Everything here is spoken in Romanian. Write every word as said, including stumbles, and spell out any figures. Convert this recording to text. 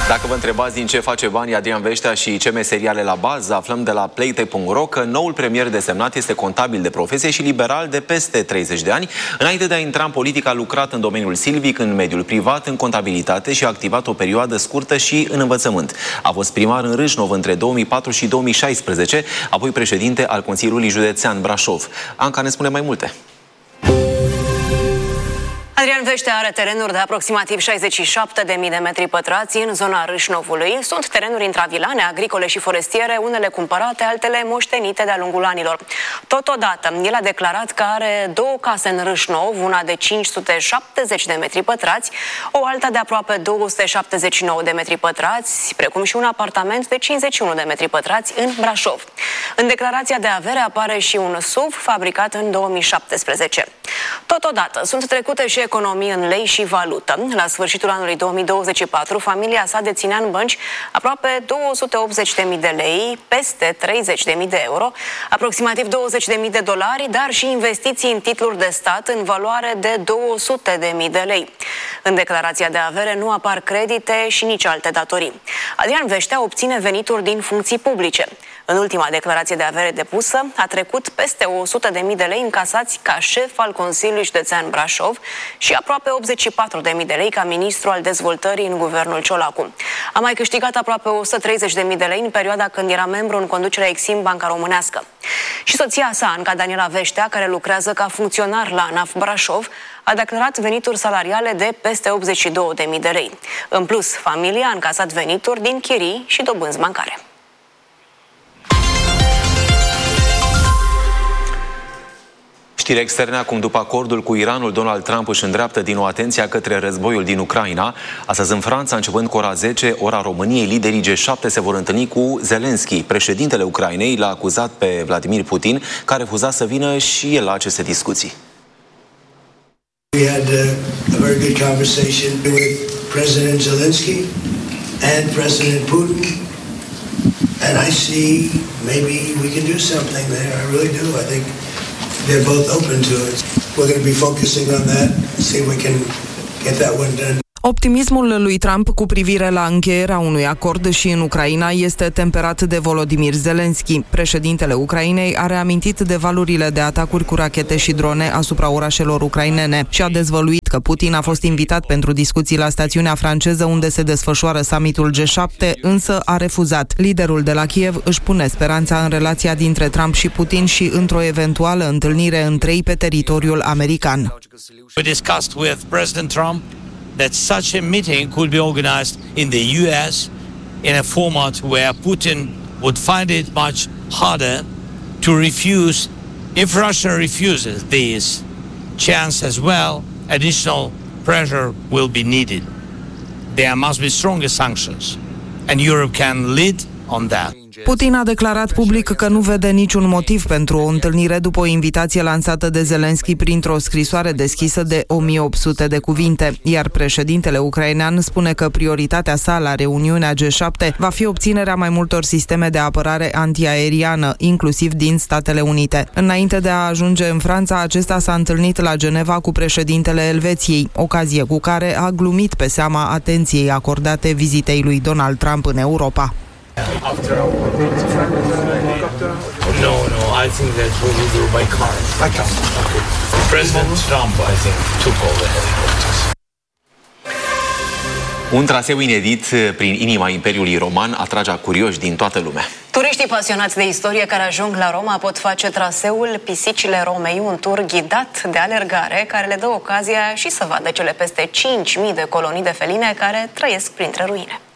Dacă vă întrebați din ce face bani Adrian Veștea și ce meserie are la bază, aflăm de la playtech punct ro că noul premier desemnat este contabil de profesie și liberal de peste treizeci de ani. Înainte de a intra în politică, a lucrat în domeniul silvic, în mediul privat, în contabilitate și a activat o perioadă scurtă și în învățământ. A fost primar în Râșnov între două mii patru și două mii șaisprezece, apoi președinte al Consiliului Județean Brașov. Anca ne spune mai multe. Adrian Veștea are terenuri de aproximativ șaizeci și șapte de mii de metri pătrați în zona Râșnovului. Sunt terenuri intravilane, agricole și forestiere, unele cumpărate, altele moștenite de-a lungul anilor. Totodată, el a declarat că are două case în Râșnov, una de cinci sute șaptezeci de metri pătrați, o alta de aproape două sute șaptezeci și nouă de metri pătrați, precum și un apartament de cincizeci și unu de metri pătrați în Brașov. În declarația de avere apare și un S U V fabricat în două mii șaptesprezece. Totodată, sunt trecute și economii în lei și valută. La sfârșitul anului două mii douăzeci și patru, familia sa deținea în bănci aproape două sute optzeci de mii de lei, peste treizeci de mii de euro, aproximativ douăzeci de mii de dolari, dar și investiții în titluri de stat în valoare de două sute de mii de lei. În declarația de avere nu apar credite și nici alte datorii. Adrian Veștea obține venituri din funcții publice. În ultima declarație de avere depusă, a trecut peste o sută de mii de lei încasați ca șef al Consiliului Județean Brașov și aproape optzeci și patru de mii de lei ca ministru al dezvoltării în guvernul Ciolacu. A mai câștigat aproape o sută treizeci de mii de lei în perioada când era membru în conducerea Exim Banca Românească. Și soția sa, Anca Daniela Veștea, care lucrează ca funcționar la ANAF Brașov, a declarat venituri salariale de peste optzeci și două de mii de lei. În plus, familia a încasat venituri din chirii și dobânzi bancare. Știri externe acum. După acordul cu Iranul, Donald Trump își îndreaptă din nou atenția către războiul din Ucraina. Astăzi în Franța, începând cu ora zece, ora României, liderii G șapte se vor întâlni cu Zelensky. Președintele Ucrainei l-a acuzat pe Vladimir Putin, că a refuzat să vină și el la aceste discuții. We had uh, a very good conversation with President Zelensky and President Putin. And I see maybe we can do something there. I really do. I think they're both open to it. We're going to be focusing on that, see if we can get that one done. Optimismul lui Trump cu privire la încheierea unui acord și în Ucraina este temperat de Volodymyr Zelensky. Președintele Ucrainei a reamintit de valurile de atacuri cu rachete și drone asupra orașelor ucrainene și a dezvăluit că Putin a fost invitat pentru discuții la stațiunea franceză unde se desfășoară summitul G șapte, însă a refuzat. Liderul de la Kiev își pune speranța în relația dintre Trump și Putin și într-o eventuală întâlnire între ei pe teritoriul american. We discussed with President Trump that such a meeting could be organized in the U S in a format where Putin would find it much harder to refuse. If Russia refuses this chance as well, additional pressure will be needed. There must be stronger sanctions, and Europe can lead on that. Putin a declarat public că nu vede niciun motiv pentru o întâlnire după o invitație lansată de Zelensky printr-o scrisoare deschisă de o mie opt sute de cuvinte, iar președintele ucrainean spune că prioritatea sa la reuniunea G șapte va fi obținerea mai multor sisteme de apărare antiaeriană, inclusiv din Statele Unite. Înainte de a ajunge în Franța, acesta s-a întâlnit la Geneva cu președintele Elveției, ocazie cu care a glumit pe seama atenției acordate vizitei lui Donald Trump în Europa. After our No, no, I think that we will do by car. By car. Okay. President Trump, I think, took all the helicopters. Un traseu inedit prin inima Imperiului Roman atrage curioși din toată lumea. Turiștii pasionați de istorie care ajung la Roma pot face traseul Pisicile Romei, un tur ghidat de alergare care le dă ocazia și să vadă cele peste cinci mii de colonii de feline care trăiesc printre ruine.